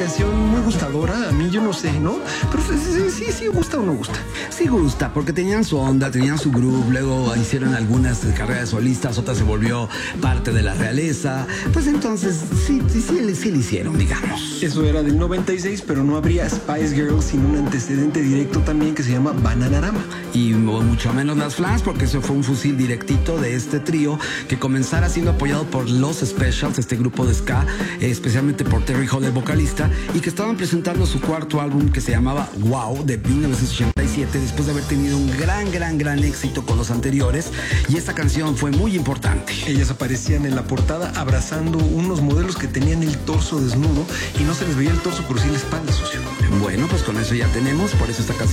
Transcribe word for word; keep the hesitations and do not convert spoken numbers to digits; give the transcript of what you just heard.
canción muy gustadora. A mí yo no sé, ¿no? Pero sí, sí, sí gusta o no gusta. Sí gusta, porque tenían su onda, tenían su groove, luego hicieron algunas carreras solistas, otras se volvió parte de la realeza. Pues entonces sí, sí, sí, sí, sí le hicieron, digamos. Eso era del noventa y seis, pero no habría Spice Girls sin un antecedente directo también que se llama Bananarama. Y mucho menos las Flans, porque eso fue un fusil directito de este trío que comenzara siendo apoyado por los Specials, este grupo de ska, eh, especialmente por Terry Hall, el vocalista, y que estaban presentando su cuarto álbum que se llamaba Wow, de mil novecientos ochenta y siete, después de haber tenido un gran, gran, gran éxito con los anteriores, y esta canción fue muy importante. Ellas aparecían en la portada abrazando unos modelos que tenían el torso desnudo y no se les veía el torso, pero sí la espalda, socio. Bueno, pues con eso ya tenemos, por eso esta canción